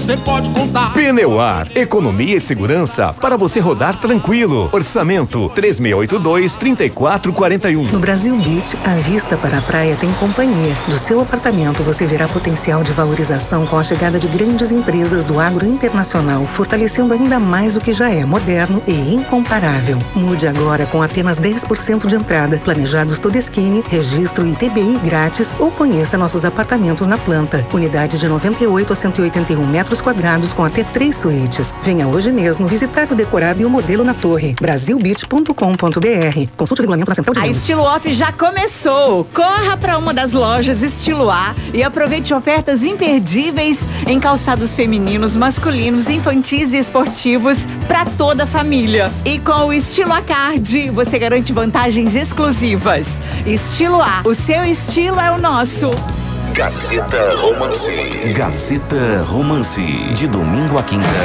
você pode contar. Pneuar, economia e segurança para você rodar tranquilo. Orçamento 3682-3441. No Brasil Beach, a vista para a praia tem companhia. Do seu apartamento você verá potencial de valorização com a chegada de grandes empresas do agro internacional, fortalecendo ainda mais o que já é moderno e incomparável. Mude agora com apenas 10% de entrada. Planejados Todeskine, registro e TBI grátis ou conheça nossos apartamentos na planta. Unidade de 98 a 181 metros quadrados com até 3 suítes. Venha hoje mesmo visitar o decorado e o modelo na torre. Brasilbeach.com.br. Consulte o regulamento na Central de A Vendas. Estilo Off já começou. Corra para uma das lojas Estilo A e aproveite ofertas imperdíveis em calçados femininos, masculinos, infantis e esportivos para toda a família. E com o Estilo A Card, você garante vantagens exclusivas. Estilo A, o seu estilo é o nosso. Gazeta Romance. Gazeta Romance. De domingo a quinta,